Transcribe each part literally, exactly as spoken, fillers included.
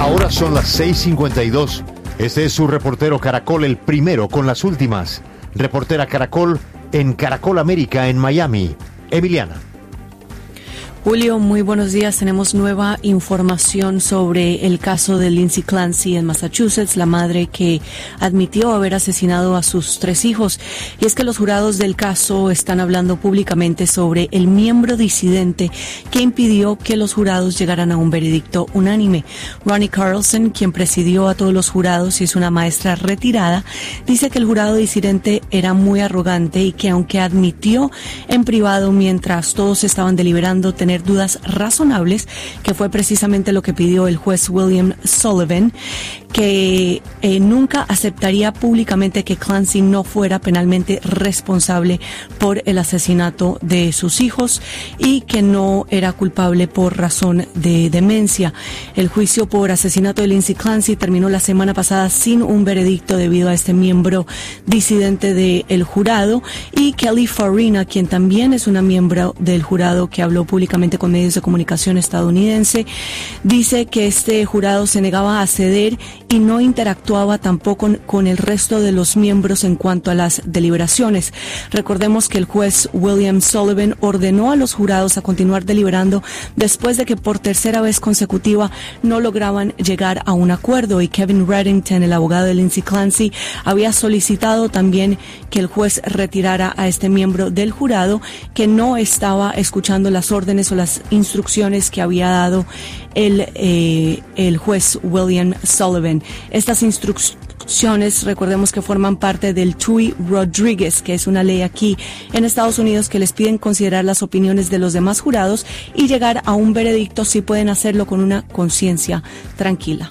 Ahora son las seis cincuenta y dos. Este es su reportero Caracol, el primero con las últimas. Reportera Caracol en Caracol América en Miami. Emiliana. Julio, muy buenos días. Tenemos nueva información sobre el caso de Lindsay Clancy en Massachusetts, la madre que admitió haber asesinado a sus tres hijos. Y es que los jurados del caso están hablando públicamente sobre el miembro disidente que impidió que los jurados llegaran a un veredicto unánime. Ronnie Carlson, quien presidió a todos los jurados y es una maestra retirada, dice que el jurado disidente era muy arrogante y que aunque admitió en privado mientras todos estaban deliberando tener dudas razonables, que fue precisamente lo que pidió el juez William Sullivan, que eh, nunca aceptaría públicamente que Clancy no fuera penalmente responsable por el asesinato de sus hijos y que no era culpable por razón de demencia. El juicio por asesinato de Lindsay Clancy terminó la semana pasada sin un veredicto debido a este miembro disidente del jurado, y Kelly Farina, quien también es una miembro del jurado que habló públicamente con medios de comunicación estadounidense, dice que este jurado se negaba a ceder y no interactuaba tampoco con, con el resto de los miembros en cuanto a las deliberaciones. Recordemos que el juez William Sullivan ordenó a los jurados a continuar deliberando después de que por tercera vez consecutiva no lograban llegar a un acuerdo, y Kevin Reddington, el abogado de Lindsay Clancy, había solicitado también que el juez retirara a este miembro del jurado que no estaba escuchando las órdenes o las instrucciones que había dado el, eh, el juez William Sullivan. Estas instrucciones, recordemos que forman parte del Tui Rodriguez, que es una ley aquí en Estados Unidos que les piden considerar las opiniones de los demás jurados y llegar a un veredicto si pueden hacerlo con una conciencia tranquila.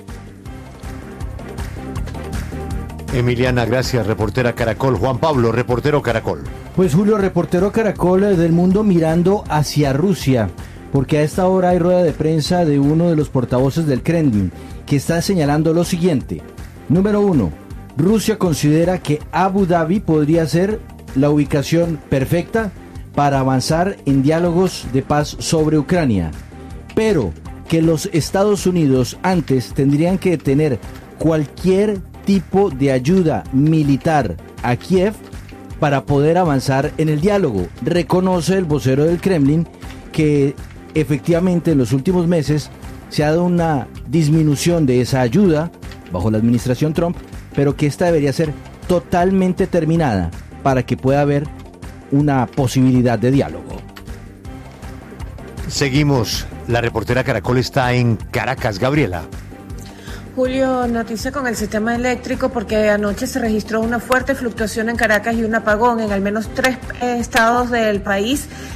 Emiliana, gracias, reportera Caracol. Juan Pablo, reportero Caracol. Pues Julio, reportero Caracol del mundo mirando hacia Rusia, porque a esta hora hay rueda de prensa de uno de los portavoces del Kremlin, que está señalando lo siguiente. Número uno, Rusia considera que Abu Dhabi podría ser la ubicación perfecta para avanzar en diálogos de paz sobre Ucrania, pero que los Estados Unidos antes tendrían que tener cualquier tipo de ayuda militar a Kiev para poder avanzar en el diálogo. Reconoce el vocero del Kremlin que efectivamente en los últimos meses se ha dado una disminución de esa ayuda bajo la administración Trump, pero que esta debería ser totalmente terminada para que pueda haber una posibilidad de diálogo. Seguimos. La reportera Caracol está en Caracas. Gabriela. Julio, noticia con el sistema eléctrico porque anoche se registró una fuerte fluctuación en Caracas y un apagón en al menos tres estados del país.